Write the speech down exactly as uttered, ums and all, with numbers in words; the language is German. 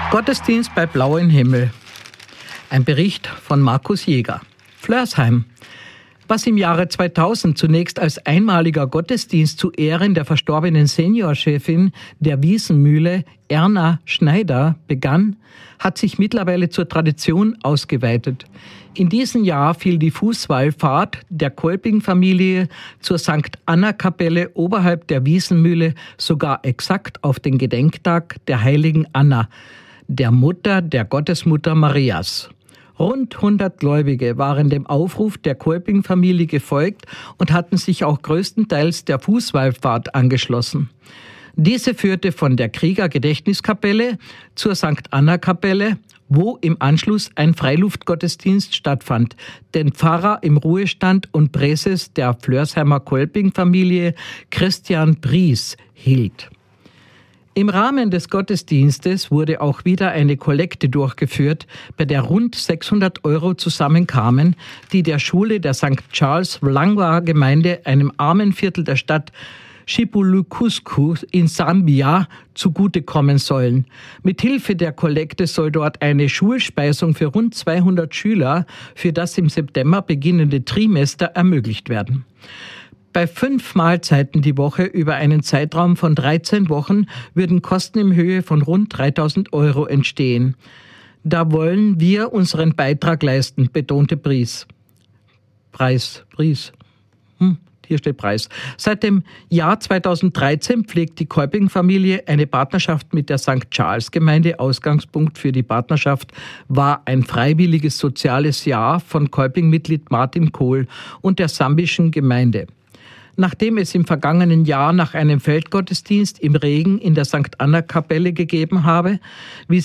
Gottesdienst bei blauem Himmel. Ein Bericht von Markus Jäger. Flörsheim. Was im Jahre zweitausend zunächst als einmaliger Gottesdienst zu Ehren der verstorbenen Seniorchefin der Wiesenmühle, Erna Schneider, begann, hat sich mittlerweile zur Tradition ausgeweitet. In diesem Jahr fiel die Fußwallfahrt der Kolping-Familie zur Sankt Anna-Kapelle oberhalb der Wiesenmühle sogar exakt auf den Gedenktag der heiligen Anna, der Mutter der Gottesmutter Marias. Rund hundert Gläubige waren dem Aufruf der Kolping-Familie gefolgt und hatten sich auch größtenteils der Fußwallfahrt angeschlossen. Diese führte von der Krieger-Gedächtniskapelle zur Sankt Anna-Kapelle, wo im Anschluss ein Freiluftgottesdienst stattfand, den Pfarrer im Ruhestand und Präses der Flörsheimer Kolping-Familie Christian Bries hielt. Im Rahmen des Gottesdienstes wurde auch wieder eine Kollekte durchgeführt, bei der rund sechshundert Euro zusammenkamen, die der Schule der Sankt Charles Wlangwa Gemeinde, einem armen Viertel der Stadt Chibulucuscu in Sambia, zugutekommen sollen. Mithilfe der Kollekte soll dort eine Schulspeisung für rund zweihundert Schüler für das im September beginnende Trimester ermöglicht werden. Bei fünf Mahlzeiten die Woche über einen Zeitraum von dreizehn Wochen würden Kosten in Höhe von rund dreitausend Euro entstehen. Da wollen wir unseren Beitrag leisten, betonte Bries. Preis, Bries. Hm. Hier steht Preis. Seit dem Jahr zweitausenddreizehn pflegt die Kolping-Familie eine Partnerschaft mit der Sankt Charles-Gemeinde. Ausgangspunkt für die Partnerschaft war ein freiwilliges soziales Jahr von Kolping-Mitglied Martin Kohl und der sambischen Gemeinde. Nachdem es im vergangenen Jahr nach einem Feldgottesdienst im Regen in der Sankt Anna-Kapelle gegeben habe, wie